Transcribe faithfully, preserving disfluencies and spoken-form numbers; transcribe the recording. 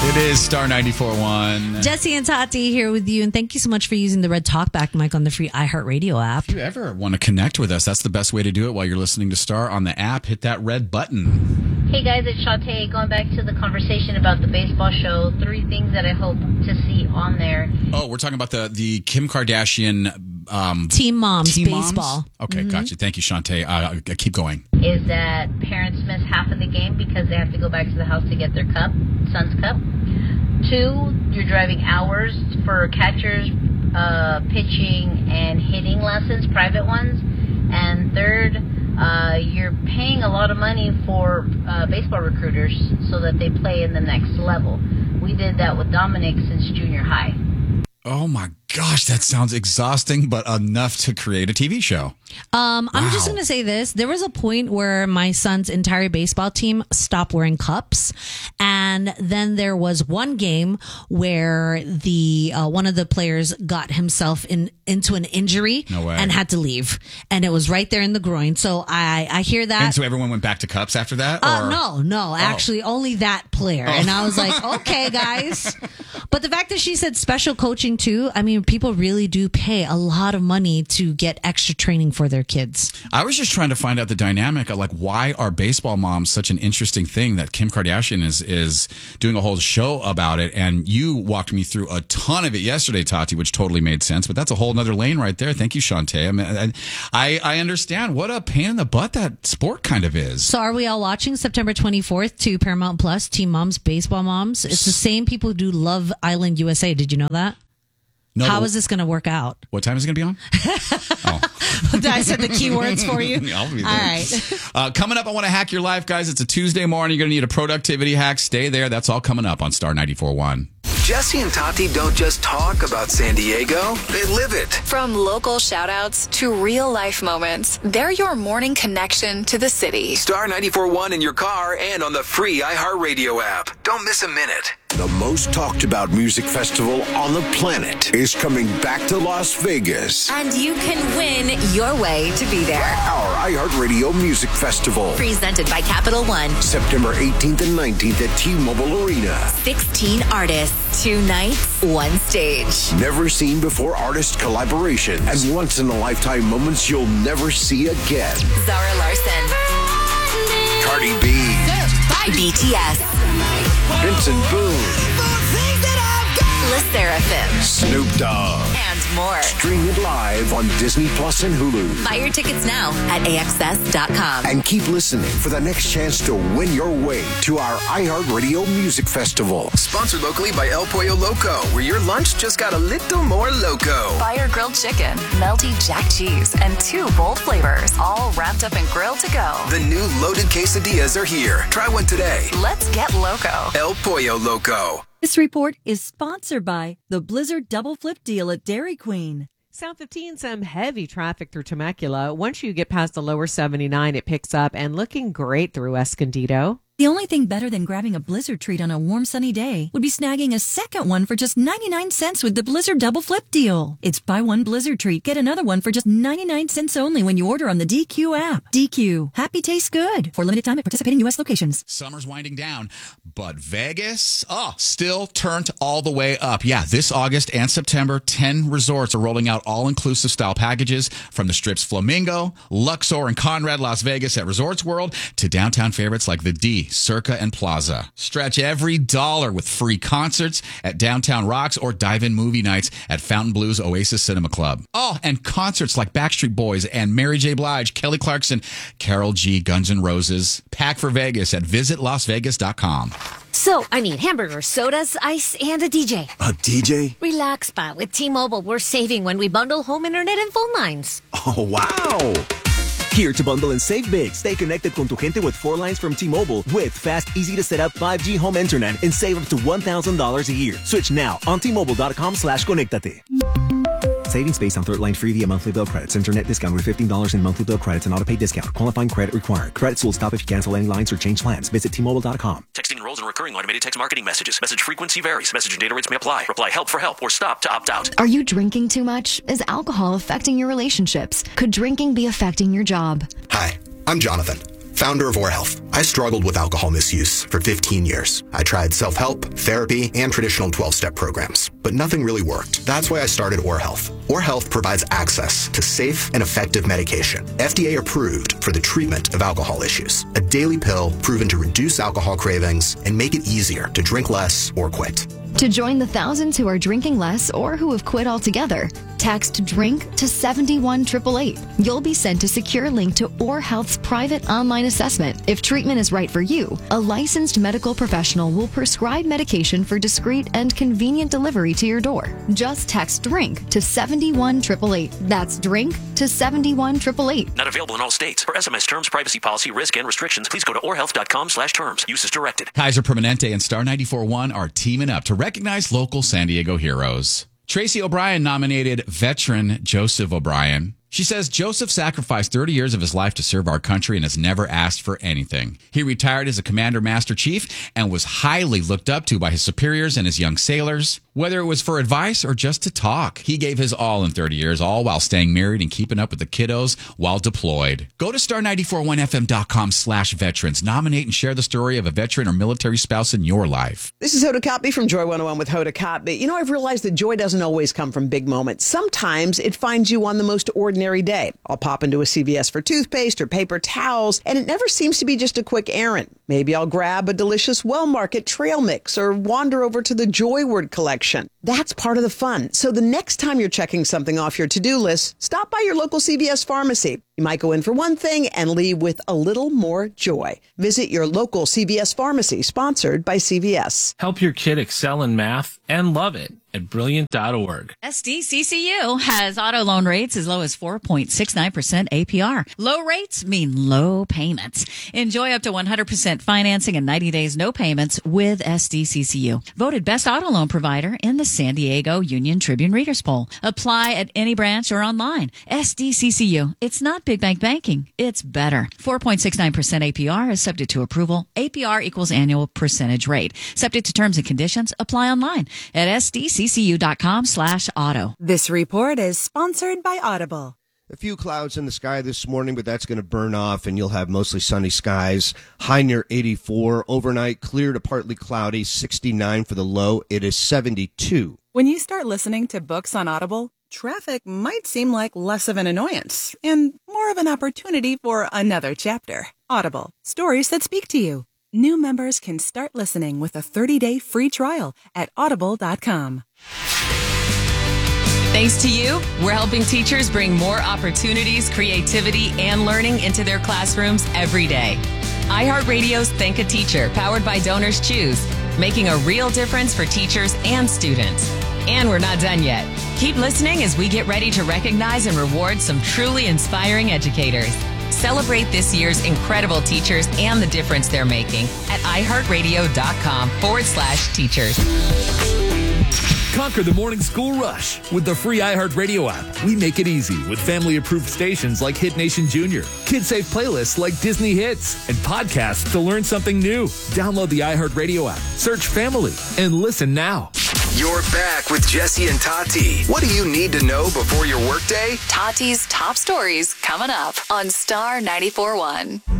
It is Star ninety-four point one. Jesse and Tati here with you, and thank you so much for using the Red Talkback mic on the free iHeartRadio app. If you ever want to connect with us, that's the best way to do it while you're listening to Star on the app. Hit that red button. Hey guys, it's Shantae. Going back to the conversation about the baseball show, three things that I hope to see on there. Oh, we're talking about the, the Kim Kardashian... Um, Team Moms Team baseball. Moms? Okay, mm-hmm. Gotcha. Thank you, Shantae. Uh, keep going. Is that parents miss half of the game because they have to go back to the house to get their cup, son's cup. Two, you're driving hours for catchers, uh, pitching, and hitting lessons, private ones. And third, uh, you're paying a lot of money for uh, baseball recruiters so that they play in the next level. We did that with Dominic since junior high. Oh my gosh, that sounds exhausting, but enough to create a T V show. Um, wow. I'm just going to say this. There was a point where my son's entire baseball team stopped wearing cups. And then there was one game where the uh, one of the players got himself in into an injury no way. and had to leave. And it was right there in the groin. So I, I hear that. And so everyone went back to cups after that? Uh, or? No, no. Actually, oh. only that player. Oh. And I was like, okay, guys. But the fact that she said special coaching too, I mean, people really do pay a lot of money to get extra training for their kids. I was just trying to find out the dynamic of like, why are baseball moms such an interesting thing that Kim Kardashian is is doing a whole show about it. And you walked me through a ton of it yesterday, Tati, which totally made sense. But that's a whole nother lane right there. Thank you, Shantae. I mean, I, I understand what a pain in the butt that sport kind of is. So are we all watching September twenty-fourth to Paramount Plus, Team Moms, Baseball Moms? It's the same people who do Love Island U S A. Did you know that? No, How is this going to work out? What time is it going to be on? Oh. I said the keywords for you. I'll be there. All right. Uh, coming up, I want to hack your life, guys. It's a Tuesday morning. You're going to need a productivity hack. Stay there. That's all coming up on Star ninety-four point one. Jesse and Tati don't just talk about San Diego, they live it. From local shout-outs to real-life moments, they're your morning connection to the city. Star ninety-four point one in your car and on the free iHeartRadio app. Don't miss a minute. The most talked about music festival on the planet is coming back to Las Vegas. And you can win your way to be there. Our iHeartRadio Music Festival. Presented by Capital One. September eighteenth and nineteenth at T-Mobile Arena. sixteen artists, two nights, one stage. Never seen before artist collaboration and once in a lifetime moments you'll never see again. Zara Larson. Cardi B. B T S. Vincent Boone. Le Seraphim. Snoop Dogg. And more. Stream it live on Disney Plus and Hulu. Buy your tickets now at A X S dot com. And keep listening for the next chance to win your way to our iHeartRadio Music Festival. Sponsored locally by El Pollo Loco, where your lunch just got a little more loco. Fire grilled chicken, melty jack cheese, and two bold flavors, all wrapped up and grilled to go. The new loaded quesadillas are here. Try one today. Let's get loco. El Pollo Loco. This report is sponsored by the Blizzard Double Flip Deal at Dairy Queen. South fifteen, some heavy traffic through Temecula. Once you get past the lower seventy-nine, it picks up and looking great through Escondido. The only thing better than grabbing a Blizzard treat on a warm, sunny day would be snagging a second one for just ninety-nine cents with the Blizzard Double Flip Deal. It's buy one Blizzard treat, get another one for just ninety-nine cents only when you order on the D Q app. D Q. Happy tastes good. For limited time at participating U S locations. Summer's winding down, but Vegas, oh, still turned all the way up. Yeah, this August and September, ten resorts are rolling out all-inclusive style packages from the Strip's Flamingo, Luxor, and Conrad Las Vegas at Resorts World to downtown favorites like the D, Circa, and Plaza. Stretch every dollar with free concerts at Downtown Rocks or dive-in movie nights at Fountain Blue's Oasis Cinema Club. Oh, and concerts like Backstreet Boys and Mary J. Blige, Kelly Clarkson, Karol G, Guns N' Roses. Pack for Vegas at visit las vegas dot com. So, I need hamburgers, sodas, ice, and a D J. A D J? Relax, pa. With T-Mobile, we're saving when we bundle home internet and phone lines. Oh, wow! Here to bundle and save big. Stay connected con tu gente with four lines from T-Mobile with fast, easy to set up five G home internet and save up to one thousand dollars a year. Switch now on T-Mobile.com slash conectate. Savings based on third line free via monthly bill credits. Internet discount with fifteen dollars in monthly bill credits and auto pay discount. Qualifying credit required. Credits will stop if you cancel any lines or change plans. Visit T Mobile dot com. Texting enrolls in recurring automated text marketing messages. Message frequency varies. Message and data rates may apply. Reply help for help or stop to opt out. Are you drinking too much? Is alcohol affecting your relationships? Could drinking be affecting your job? Hi, I'm Jonathan. founder of OrHealth. I struggled with alcohol misuse for fifteen years. I tried self-help, therapy, and traditional twelve-step programs, but nothing really worked. That's why I started OrHealth. OrHealth provides access to safe and effective medication, F D A approved for the treatment of alcohol issues. A daily pill proven to reduce alcohol cravings and make it easier to drink less or quit. To join the thousands who are drinking less or who have quit altogether, text DRINK to seven one eight eight eight. You'll be sent a secure link to OrHealth's private online assessment. If treatment is right for you, a licensed medical professional will prescribe medication for discreet and convenient delivery to your door. Just text DRINK to seven one eight eight eight. That's DRINK to seven one eight eight eight. Not available in all states. For S M S terms, privacy policy, risk, and restrictions, please go to orhealth.com slash terms. Use as directed. Kaiser Permanente and Star ninety-four point one are teaming up to recognize local San Diego heroes. Tracy O'Brien nominated veteran Joseph O'Brien. She says Joseph sacrificed thirty years of his life to serve our country and has never asked for anything. He retired as a Commander Master Chief and was highly looked up to by his superiors and his young sailors. Whether it was for advice or just to talk, he gave his all in thirty years, all while staying married and keeping up with the kiddos while deployed. Go to star nine four one f m dot com slash veterans. Nominate and share the story of a veteran or military spouse in your life. This is Hoda Kotb from Joy one oh one with Hoda Kotb. You know, I've realized that joy doesn't always come from big moments. Sometimes it finds you on the most ordinary day. I'll pop into a C V S for toothpaste or paper towels, and it never seems to be just a quick errand. Maybe I'll grab a delicious Well Market trail mix or wander over to the Joy Word collection. That's part of the fun. So the next time you're checking something off your to-do list, stop by your local C V S pharmacy. You might go in for one thing and leave with a little more joy. Visit your local C V S pharmacy, sponsored by C V S. Help your kid excel in math and love it at brilliant dot org. S D C C U has auto loan rates as low as four point six nine percent A P R. Low rates mean low payments. Enjoy up to one hundred percent financing and ninety days no payments with S D C C U. Voted best auto loan provider in the San Diego Union Tribune Readers Poll. Apply at any branch or online. S D C C U. It's not big bank banking. It's better. four point six nine percent A P R is subject to approval. A P R equals annual percentage rate. Subject to terms and conditions. Apply online at S D C C U dot com slash auto. This report is sponsored by Audible. A few clouds in the sky this morning, but that's going to burn off, and you'll have mostly sunny skies. High near eighty-four. Overnight, clear to partly cloudy, sixty-nine for the low. It is seventy-two. When you start listening to books on Audible, traffic might seem like less of an annoyance and more of an opportunity for another chapter. Audible, stories that speak to you. New members can start listening with a thirty-day free trial at audible dot com. Thanks to you, we're helping teachers bring more opportunities, creativity, and learning into their classrooms every day. iHeartRadio's Thank a Teacher, powered by Donors Choose, making a real difference for teachers and students. And we're not done yet. Keep listening as we get ready to recognize and reward some truly inspiring educators. Celebrate this year's incredible teachers and the difference they're making at iHeartRadio.com forward slash teachers. Conquer the morning school rush with the free iHeartRadio app. We make it easy with family-approved stations like Hit Nation Junior, kid-safe playlists like Disney Hits, and podcasts to learn something new. Download the iHeartRadio app, search Family, and listen now. You're back with Jesse and Tati. What do you need to know before your workday? Tati's top stories coming up on Star ninety-four point one.